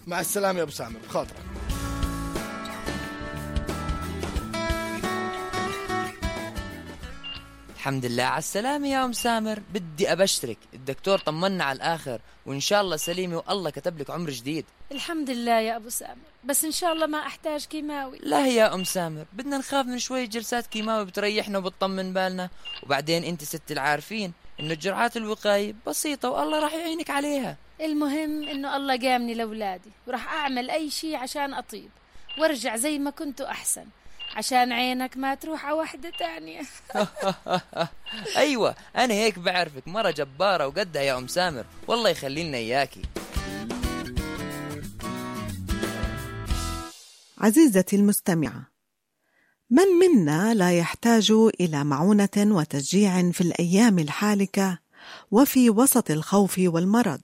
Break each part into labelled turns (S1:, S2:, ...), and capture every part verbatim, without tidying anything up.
S1: مع السلامة يا أبو سامر، بخاطرك.
S2: الحمد لله على السلامة يا أم سامر. بدي أبشرك، الدكتور طمنا على الآخر وإن شاء الله سليمة والله كتب لك عمر جديد.
S3: الحمد لله يا أبو سامر، بس إن شاء الله ما أحتاج كيماوي.
S2: لا يا أم سامر، بدنا نخاف من شوية جلسات كيماوي بتريحنا وبتطمن بالنا، وبعدين أنت ست العارفين إنه الجرعات الوقاية بسيطة والله راح يعينك عليها.
S3: المهم إنه الله قامني لأولادي، وراح أعمل أي شي عشان أطيب وارجع زي ما كنت أحسن، عشان عينك ما تروح على واحدة تانية.
S2: أيوة أنا هيك بعرفك مرة جبارة وقدها يا أم سامر، والله يخلي لنا إياكي.
S4: عزيزتي المستمعة، من منا لا يحتاج إلى معونة وتشجيع في الأيام الحالكة وفي وسط الخوف والمرض؟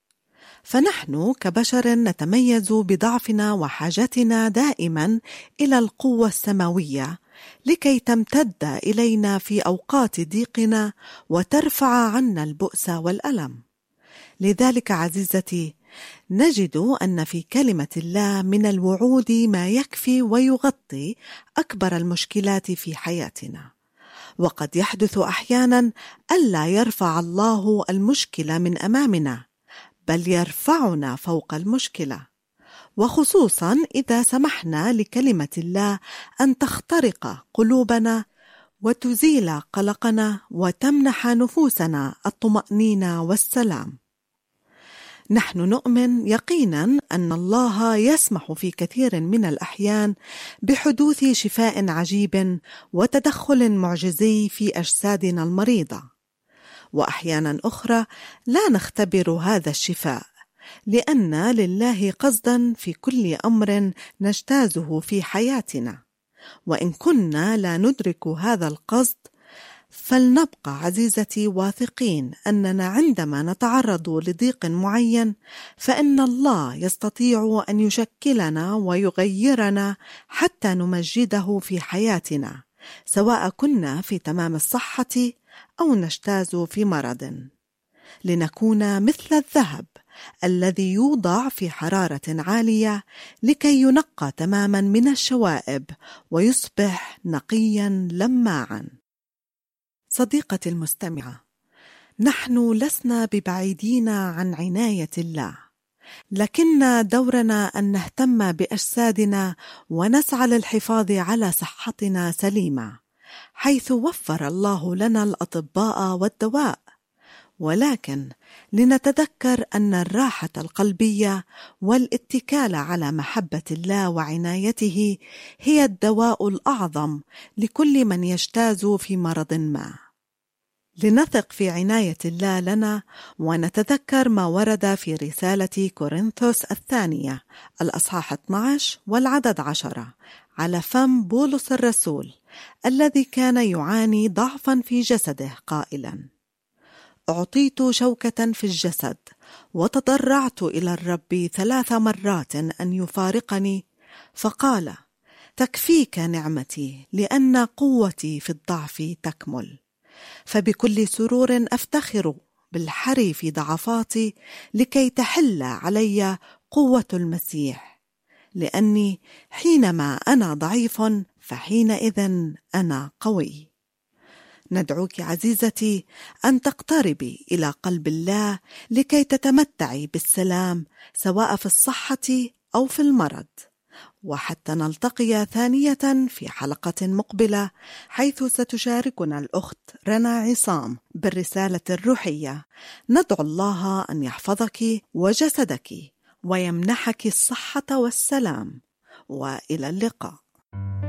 S4: فنحن كبشر نتميز بضعفنا وحاجتنا دائما إلى القوة السماوية لكي تمتد إلينا في أوقات ضيقنا وترفع عنا البؤس والألم. لذلك عزيزتي، نجد أن في كلمة الله من الوعود ما يكفي ويغطي أكبر المشكلات في حياتنا. وقد يحدث أحيانا ألا يرفع الله المشكلة من أمامنا، بل يرفعنا فوق المشكلة، وخصوصا إذا سمحنا لكلمة الله أن تخترق قلوبنا وتزيل قلقنا وتمنح نفوسنا الطمأنينة والسلام. نحن نؤمن يقينا أن الله يسمح في كثير من الأحيان بحدوث شفاء عجيب وتدخل معجزي في أجسادنا المريضة، وأحيانا أخرى لا نختبر هذا الشفاء، لأن لله قصدا في كل أمر نجتازه في حياتنا. وإن كنا لا ندرك هذا القصد، فلنبقى عزيزتي واثقين أننا عندما نتعرض لضيق معين فإن الله يستطيع أن يشكلنا ويغيرنا حتى نمجده في حياتنا، سواء كنا في تمام الصحة أو نجتاز في مرض، لنكون مثل الذهب الذي يوضع في حرارة عالية لكي ينقى تماما من الشوائب ويصبح نقيا لماعا. صديقتي المستمعة، نحن لسنا ببعيدين عن عناية الله، لكن دورنا أن نهتم بأجسادنا ونسعى للحفاظ على صحتنا سليمة، حيث وفر الله لنا الأطباء والدواء. ولكن لنتذكر أن الراحة القلبية والاتكال على محبة الله وعنايته هي الدواء الأعظم لكل من يجتاز في مرض ما. لنثق في عناية الله لنا ونتذكر ما ورد في رسالة كورنثوس الثانية الأصحاح اثني عشر والعدد عشرة على فم بولس الرسول الذي كان يعاني ضعفا في جسده قائلا: أعطيت شوكة في الجسد وتضرعت إلى الرب ثلاث مرات أن يفارقني، فقال: تكفيك نعمتي لأن قوتي في الضعف تكمل. فبكل سرور أفتخر بالحري في ضعفاتي لكي تحل علي قوة المسيح، لأني حينما أنا ضعيف فحينئذ أنا قوي. ندعوك عزيزتي أن تقتربي إلى قلب الله لكي تتمتعي بالسلام سواء في الصحة أو في المرض. وحتى نلتقي ثانية في حلقة مقبلة، حيث ستشاركنا الأخت رنا عصام بالرسالة الروحية. ندعو الله أن يحفظك وجسدك ويمنحك الصحة والسلام، وإلى اللقاء.